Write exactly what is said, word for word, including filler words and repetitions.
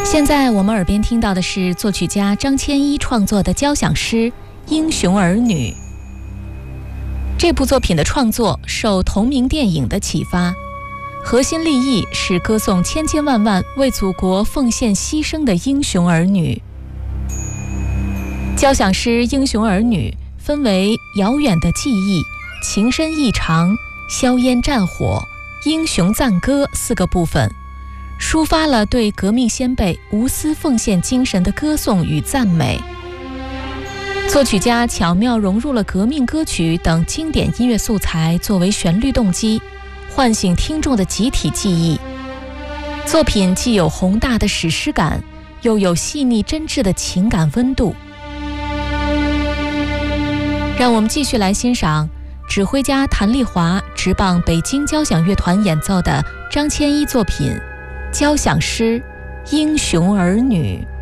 现在我们耳边听到的是作曲家张千一创作的交响诗《英雄儿女》。这部作品的创作受同名电影的启发，核心立意是歌颂千千万万为祖国奉献牺牲的英雄儿女。交响诗《英雄儿女》分为遥远的记忆、情深意长、硝烟战火、英雄赞歌四个部分，抒发了对革命先辈无私奉献精神的歌颂与赞美。作曲家巧妙融入了革命歌曲等经典音乐素材作为旋律动机，唤醒听众的集体记忆。作品既有宏大的史诗感，又有细腻真挚的情感温度。让我们继续来欣赏指挥家谭丽华执棒北京交响乐团演奏的张千一作品交响诗《英雄儿女》。